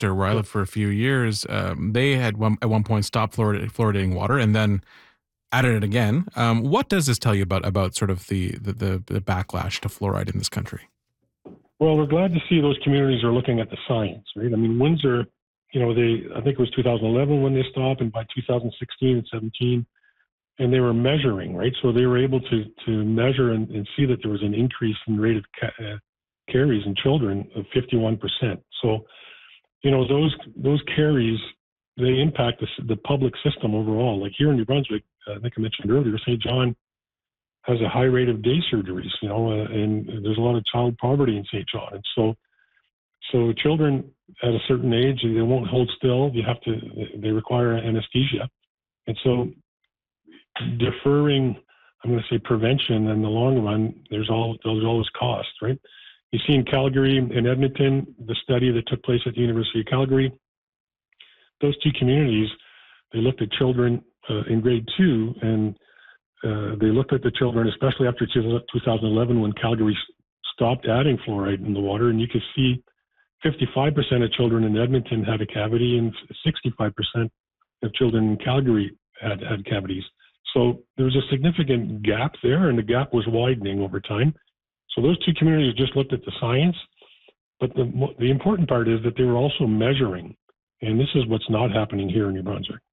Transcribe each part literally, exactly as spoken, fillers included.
Or where I Yep. lived for a few years, um, they had one, at one point stopped fluorid- fluoridating water and then added it again. Um, what does this tell you about about sort of the, the the the backlash to fluoride in this country? Well, we're glad to see those communities are looking at the science, right? I mean, Windsor, you know, they I think it was two thousand eleven when they stopped, and by two thousand sixteen and seventeen, and they were measuring, right? So they were able to to measure and, and see that there was an increase in rate of ca- uh, caries in children of fifty-one percent. So, you know, those those caries, they impact the, the public system overall. Like here in New Brunswick, I think I mentioned earlier, Saint John has a high rate of day surgeries, you know, uh, and there's a lot of child poverty in Saint John. And so, so children at a certain age, they won't hold still. You have to, they require anesthesia. And so deferring, I'm going to say prevention in the long run, there's all, there's always costs, right? You see in Calgary and Edmonton, the study that took place at the University of Calgary, those two communities, they looked at children uh, in grade two, and uh, they looked at the children, especially after two thousand eleven when Calgary stopped adding fluoride in the water, and you could see fifty-five percent of children in Edmonton had a cavity and sixty-five percent of children in Calgary had, had cavities. So there was a significant gap there, and the gap was widening over time. So those two communities just looked at the science, but the, the important part is that they were also measuring, and this is what's not happening here in New Brunswick.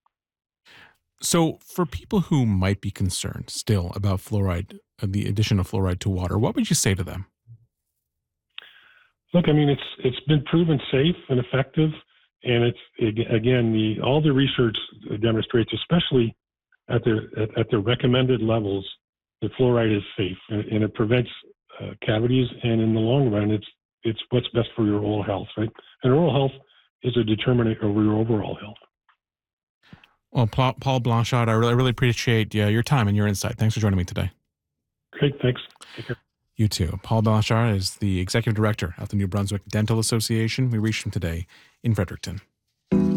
So, for people who might be concerned still about fluoride, uh, the addition of fluoride to water, what would you say to them? Look, I mean, it's it's been proven safe and effective, and it's again the all the research demonstrates, especially at the at, at the recommended levels, that fluoride is safe and, and it prevents uh, cavities, and in the long run, it's it's what's best for your oral health, right? And oral health is a determinant over your overall health. Well, Paul, Paul Blanchard, I really, I really appreciate uh, your time and your insight. Thanks for joining me today. Great, thanks. Take care. You too. Paul Blanchard is the executive director of the New Brunswick Dental Association. We reached him today in Fredericton.